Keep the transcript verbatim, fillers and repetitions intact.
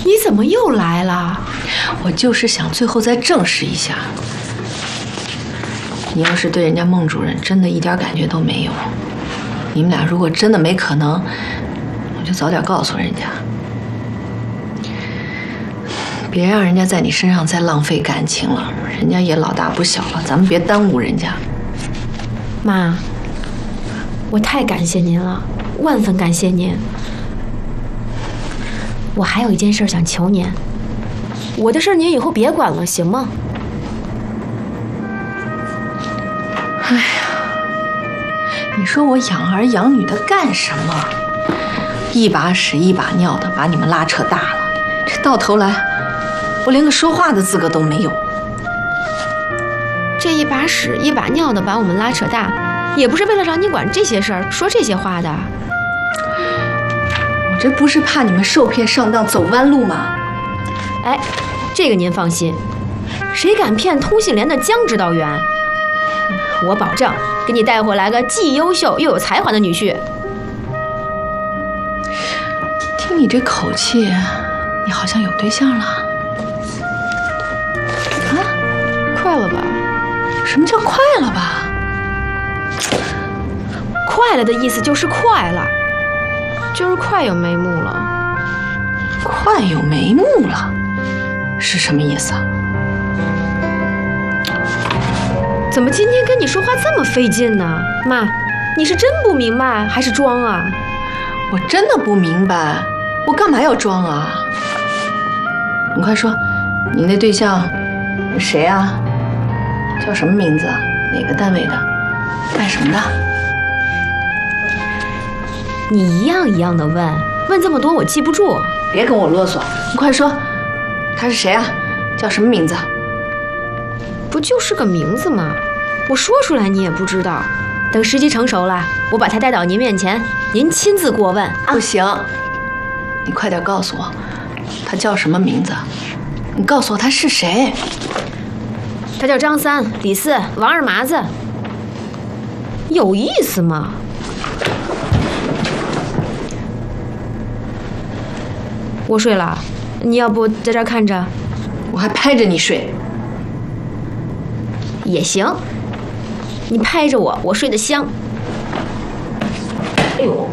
你怎么又来了？ 我就是想最后再证实一下，你要是对人家孟主任真的一点感觉都没有，你们俩如果真的没可能，我就早点告诉人家，别让人家在你身上再浪费感情了。人家也老大不小了，咱们别耽误人家。 妈，我太感谢您了，万分感谢您。我还有一件事想求您，我的事您以后别管了，行吗？ 哎呀，你说我养儿养女的干什么？一把屎一把尿的把你们拉扯大了，这到头来我连个说话的资格都没有。 这一把屎一把尿的把我们拉扯大，也不是为了让你管这些事儿说这些话的。 我这不是怕你们受骗上当走弯路吗？ 哎，这个您放心，谁敢骗通信联的江指导员，我保证给你带回来个既优秀又有才华的女婿。 听你这口气，你好像有对象了。啊， 快了吧？ 什么叫快了吧？ 快了的意思就是快了，就是快有眉目了。 快有眉目了，是什么意思啊？ 怎么今天跟你说话这么费劲呢？妈，你是真不明白还是装啊？ 我真的不明白，我干嘛要装啊？你快说，你那对象谁啊？叫什么名字？哪个单位的？干什么的？ 你一样一样的问，问这么多我记不住。 别跟我啰嗦，你快说，他是谁啊？叫什么名字？ 不就是个名字吗？我说出来你也不知道。等时机成熟了，我把他带到您面前，您亲自过问啊。 不行，你快点告诉我，他叫什么名字？你告诉我他是谁？ 他叫张三、李四、王二麻子。有意思吗？我睡了，你要不在这儿看着？ 我还拍着你睡。 也行，你拍着我，我睡得香。 哎呦！